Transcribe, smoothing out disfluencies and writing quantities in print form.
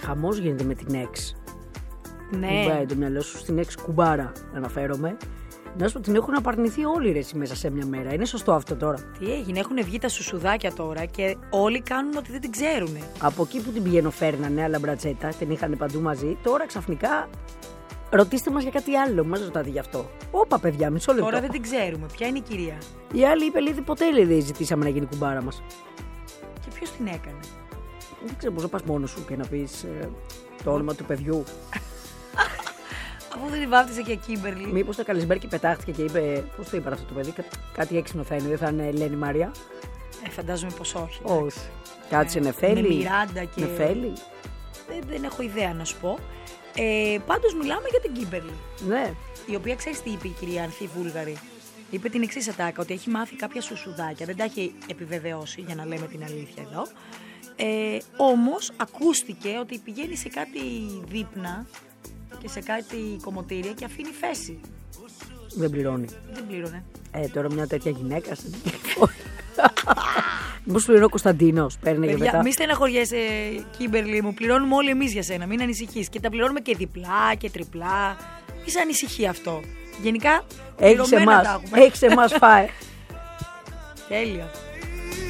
χαμός γίνεται με την ex. Ναι. Μην πάει το μυαλό σου στην ex κουμπάρα, αναφέρομαι. Να σου πω, την έχουν απαρνηθεί όλοι ρε μέσα σε μια μέρα. Είναι σωστό αυτό τώρα? Τι έγινε, έχουν βγει τα σουσουδάκια τώρα και όλοι κάνουν ότι δεν την ξέρουν. Από εκεί που την πηγαίνω φέρνανε, αλλά μπρατσέτα, την είχαν παντού μαζί. Τώρα ξαφνικά ρωτήστε μας για κάτι άλλο. Μας ρωτάτε γι' αυτό. Όπα, παιδιά, μισό λεπτό. Τώρα δεν την ξέρουμε. Ποια είναι η κυρία? Η άλλη είπε, λέει, ποτέ λέει, δεν ζητήσαμε να γίνει κουμπάρα μας. Και ποιος την έκανε? Δεν ξέρω, πώς να πας μόνος σου και να πεις το όνομα του παιδιού. Αφού δεν την βάφτισε και Κίμπερλι. Μήπως το Καλισμπέρκι πετάχτηκε και είπε, πώς το είπα αυτό το παιδί, κάτι έξυπνο θα είναι, δεν θα είναι Ελένη Μαρία. Φαντάζομαι πως όχι. Όχι. Κάτσε Νεφέλη. Με Μιράντα και. Νεφέλη. Δεν έχω ιδέα να σου πω. Πάντως μιλάμε για την Κίμπερλι. Ναι. Η οποία ξέρεις τι είπε η κυρία Ανθή Βούλγαρη? Είπε την εξής ατάκα, ότι έχει μάθει κάποια σουσουδάκια. Δεν τα έχει επιβεβαιώσει, για να λέμε την αλήθεια εδώ. Όμως ακούστηκε ότι πηγαίνει σε κάτι δείπνα και σε κάτι κομμωτήρια και αφήνει φέση. Δεν πληρώνει. Δεν πλήρωνε. Τώρα μια τέτοια γυναίκα. Μήπως πληρώνει ο Κωνσταντίνος, παίρνει και μετά. Μη στεναχωριέσαι, Κίμπερλι μου, πληρώνουμε όλοι εμείς για σένα, μην ανησυχείς. Και τα πληρώνουμε και διπλά και τριπλά. Μη σε ανησυχεί αυτό. Γενικά, Έχεις εμάς, φάε. Τέλεια.